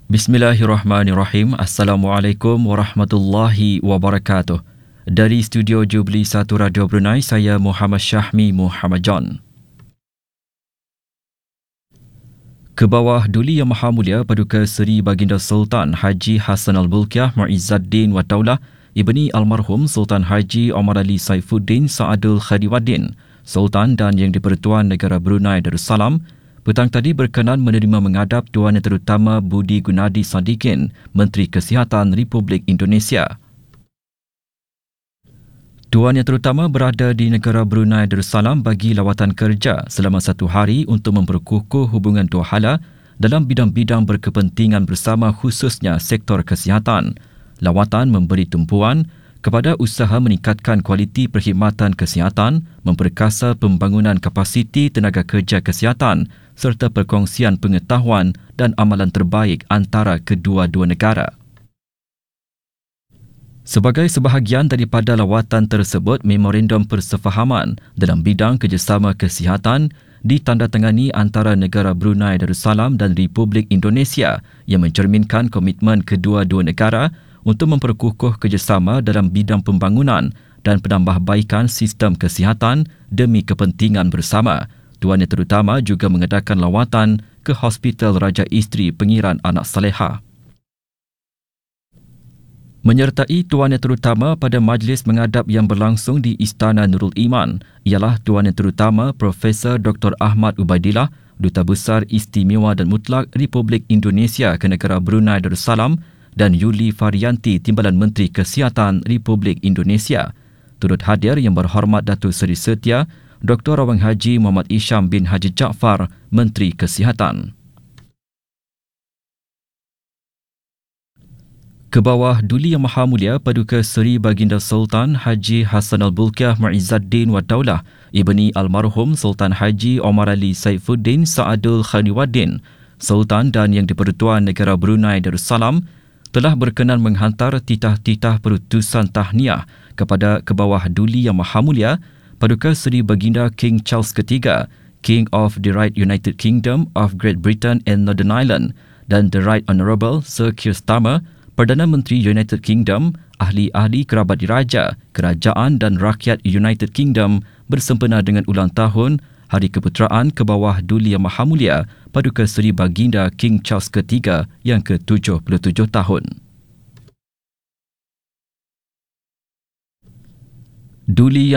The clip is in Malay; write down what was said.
Bismillahirrahmanirrahim. Assalamualaikum warahmatullahi wabarakatuh. Dari studio Jubilee 1 Radio Brunei, saya Muhammad Syahmi Muhammad John. Kebawah Duli Yang Maha Mulia Paduka Seri Baginda Sultan Haji Hassan Al-Bolkiah Mu'izzaddin wa Daulah Ibni Almarhum Sultan Haji Omar Ali Saifuddin Sa'adul Khadiwaddin, Sultan dan Yang di-Pertuan Negara Brunei Darussalam, petang tadi berkenan menerima menghadap Tuan Yang Terutama Budi Gunadi Sadikin, Menteri Kesihatan Republik Indonesia. Tuan Yang Terutama berada di negara Brunei Darussalam bagi lawatan kerja selama 1 hari untuk memperkukuh hubungan dua hala dalam bidang-bidang berkepentingan bersama, khususnya sektor kesihatan. Lawatan memberi tumpuan kepada usaha meningkatkan kualiti perkhidmatan kesihatan, memperkasa pembangunan kapasiti tenaga kerja kesihatan serta perkongsian pengetahuan dan amalan terbaik antara kedua-dua negara. Sebagai sebahagian daripada lawatan tersebut, memorandum persefahaman dalam bidang kerjasama kesihatan ditandatangani antara negara Brunei Darussalam dan Republik Indonesia yang mencerminkan komitmen kedua-dua negara untuk memperkukuh kerjasama dalam bidang pembangunan dan penambahbaikan sistem kesihatan demi kepentingan bersama. Tuan Yang Terutama juga mengadakan lawatan ke Hospital Raja Isteri Pengiran Anak Salehah. Menyertai Tuan Yang Terutama pada majlis menghadap yang berlangsung di Istana Nurul Iman ialah Tuan Yang Terutama Profesor Dr. Ahmad Ubaidillah, Duta Besar Istimewa dan Mutlak Republik Indonesia ke negara Brunei Darussalam, dan Yuli Faryanti, Timbalan Menteri Kesihatan Republik Indonesia. Turut hadir Yang Berhormat Datuk Seri Setia Dr. Awang Haji Muhammad Isham bin Haji Jaafar, Menteri Kesihatan. Kebawah Duli Yang Maha Mulia Paduka Seri Baginda Sultan Haji Hassan Al-Bolkiah Mu'izzaddin wa Daulah Ibni Almarhum Sultan Haji Omar Ali Saifuddin Sa'adul Khadiwaddin, Sultan dan Yang di-Pertuan Negara Brunei Darussalam, telah berkenan menghantar titah-titah perutusan tahniah kepada Kebawah Duli Yang Maha Mulia Paduka Seri Baginda King Charles III, King of the Right United Kingdom of Great Britain and Northern Ireland, dan The Right Honourable Sir Keir Starmer, Perdana Menteri United Kingdom, ahli-ahli kerabat diraja, kerajaan dan rakyat United Kingdom bersempena dengan ulang tahun Hari Keputeraan Kebawah Duli Yang Maha Mulia Paduka Seri Baginda King Charles III yang ke-77 tahun. Duli